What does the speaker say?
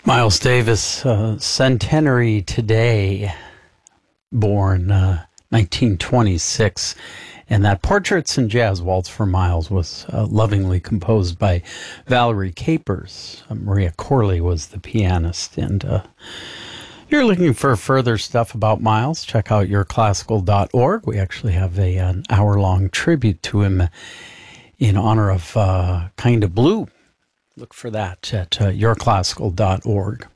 Miles Davis, centenary today, born 1926. And that Portraits in Jazz Waltz for Miles was lovingly composed by Valerie Capers. Maria Corley was the pianist. And you're looking for further stuff about Miles, check out yourclassical.org. We actually have an hour-long tribute to him in honor of Kind of Blue. Look for that at yourclassical.org.